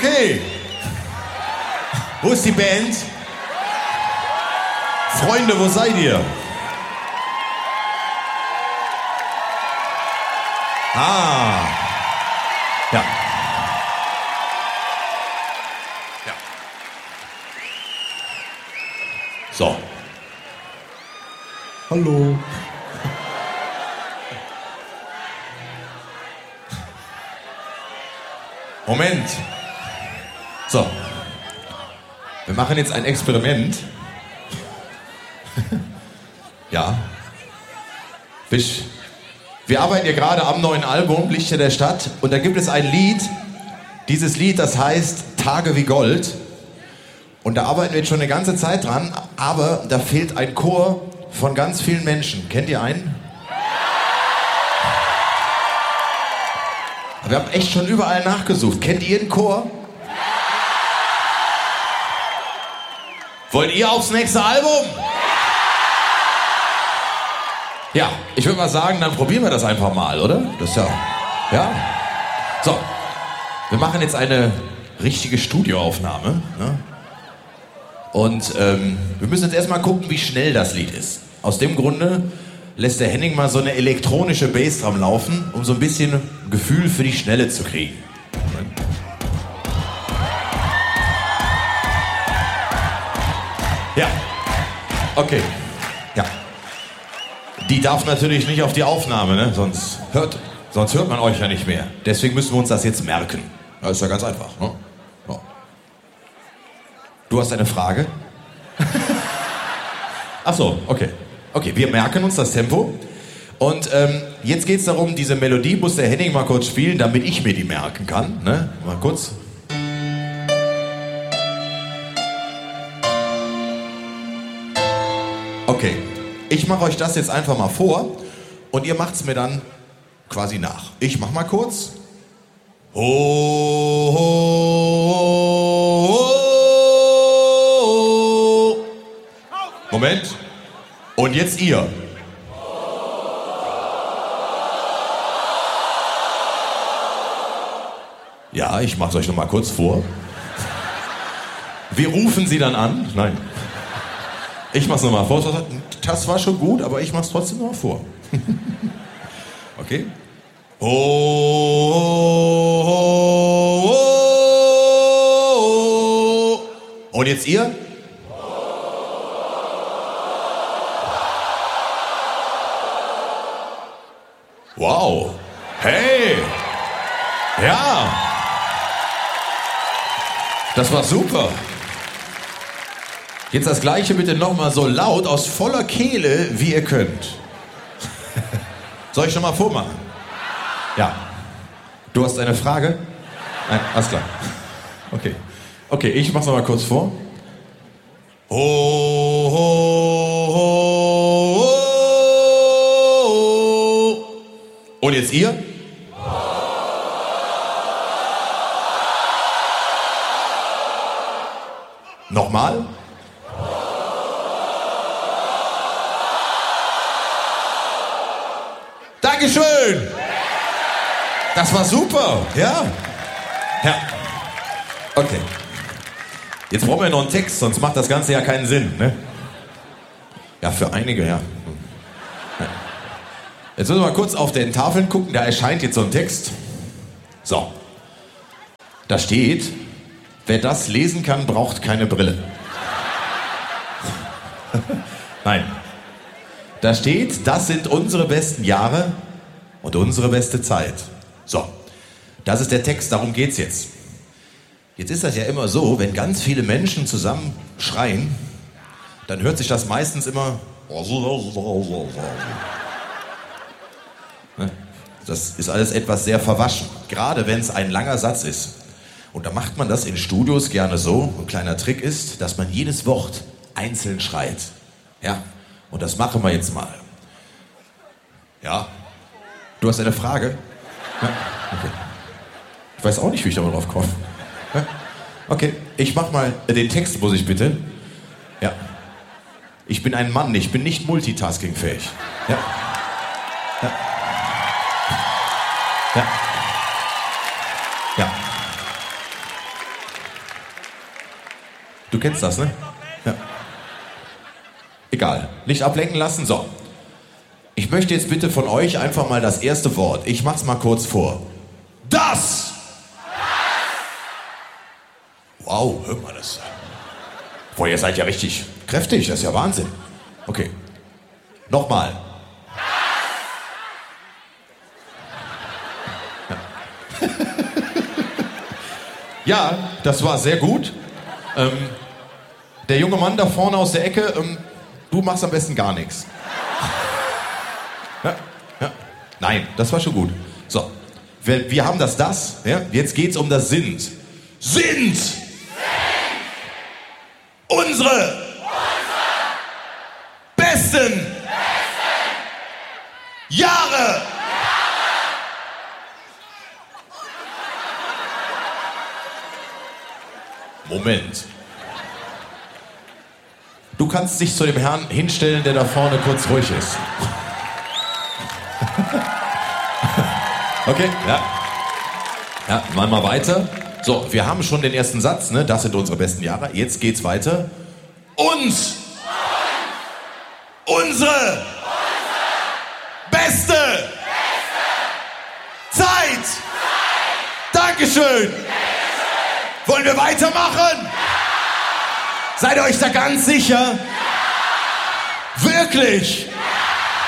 Okay. Wo ist die Band? Freunde, wo seid ihr? Ah. Ja. Ja. So. Hallo. Moment. So. Wir machen jetzt ein Experiment. Ja. Wir arbeiten ja gerade am neuen Album Lichter der Stadt und da gibt es ein Lied. Dieses Lied, das heißt Tage wie Gold. Und da arbeiten wir jetzt schon eine ganze Zeit dran, aber da fehlt ein Chor von ganz vielen Menschen. Kennt ihr einen? Wir haben echt schon überall nachgesucht. Kennt ihr einen Chor? Wollt ihr aufs nächste Album? Ja, ich würde mal sagen, dann probieren wir das einfach mal, oder? Das ist ja... Ja? So, wir machen jetzt eine richtige Studioaufnahme. Ne? Und wir müssen jetzt erstmal gucken, wie schnell das Lied ist. Aus dem Grunde lässt der Henning mal so eine elektronische Bassdrum laufen, um so ein bisschen Gefühl für die Schnelle zu kriegen. Ja, okay, ja. Die darf natürlich nicht auf die Aufnahme, ne? Sonst hört man euch ja nicht mehr. Deswegen müssen wir uns das jetzt merken. Das ist ja ganz einfach. Ne? Ja. Du hast eine Frage? Ach so, okay. Okay, wir merken uns das Tempo. Und jetzt geht es darum, diese Melodie muss der Henning mal kurz spielen, damit ich mir die merken kann. Ne? Mal kurz. Okay, ich mache euch das jetzt einfach mal vor und ihr macht es mir dann quasi nach. Ich mach mal kurz. Oh, oh, oh, oh. Moment. Und jetzt ihr. Ja, ich mach's euch noch mal kurz vor. Wir rufen sie dann an. Nein. Ich mach's noch mal vor. Das war schon gut, aber ich mach's trotzdem noch mal vor. Okay? Oh, oh, oh, oh. Und jetzt ihr? Wow. Hey. Ja. Das war super. Jetzt das Gleiche bitte nochmal so laut aus voller Kehle, wie ihr könnt. Soll ich schon mal vormachen? Ja. Du hast eine Frage? Nein, alles klar. Okay. Okay, ich mach's noch mal kurz vor. Oh, oh, oh, oh. Und jetzt ihr? Nochmal? Dankeschön! Das war super, ja? Ja. Okay. Jetzt brauchen wir noch einen Text, sonst macht das Ganze ja keinen Sinn, ne? Ja, für einige, ja. Jetzt müssen wir mal kurz auf den Tafeln gucken, da erscheint jetzt so ein Text. So. Da steht, wer das lesen kann, braucht keine Brille. Nein. Da steht, das sind unsere besten Jahre und unsere beste Zeit. So, das ist der Text, darum geht's jetzt. Jetzt ist das ja immer so, wenn ganz viele Menschen zusammen schreien, dann hört sich das meistens immer... Das ist alles etwas sehr verwaschen, gerade wenn es ein langer Satz ist. Und da macht man das in Studios gerne so. Ein kleiner Trick ist, dass man jedes Wort einzeln schreit. Ja, und das machen wir jetzt mal. Ja, du hast eine Frage? Ja, okay. Ich weiß auch nicht, wie ich da mal drauf komme. Ja? Okay, ich mach mal den Text, muss ich bitte. Ja. Ich bin ein Mann, ich bin nicht multitaskingfähig. Ja. Ja. Ja. Ja. Du kennst das, ne? Ja. Egal. Nicht ablenken lassen. So. Ich möchte jetzt bitte von euch einfach mal das erste Wort. Ich mach's mal kurz vor. Das! Wow, hör mal das. Boah, ihr seid ja richtig kräftig. Das ist ja Wahnsinn. Okay. Nochmal. Ja, das war sehr gut. Der junge Mann da vorne aus der Ecke, du machst am besten gar nichts. Ja, ja. Nein, das war schon gut. So, wir haben das. Ja? Jetzt geht's um das Sind. Sind! Unsere besten Jahre! Moment. Du kannst dich zu dem Herrn hinstellen, der da vorne kurz ruhig ist. Okay, ja. Ja, mal weiter. So, wir haben schon den ersten Satz, ne? Das sind unsere besten Jahre. Jetzt geht's weiter. Uns! Unsere! Beste! Zeit! Dankeschön! Wollen wir weitermachen? Ja! Seid ihr euch da ganz sicher? Ja! Wirklich?